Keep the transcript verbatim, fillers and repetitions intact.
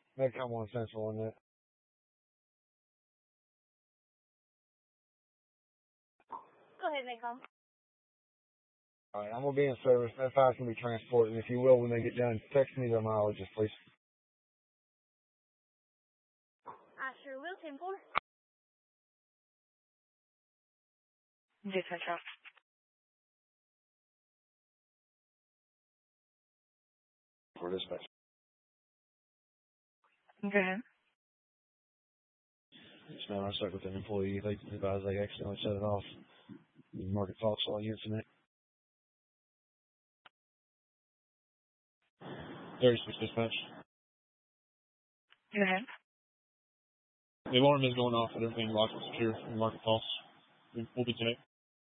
Make come on Central on that. Go ahead, Maycom. All right, I'm going to be in service. That fire's going to be transported. And if you will, when they get done, text me their mileages, please. I sure will, ten four. Dispatch out. For dispatch. Go ahead. Just now I stuck with an employee. They advised they accidentally shut it off. Market Fox all incident. thirty-six dispatch. Go ahead. The alarm is going off and everything locked and secure in Market Falls. We'll be connected.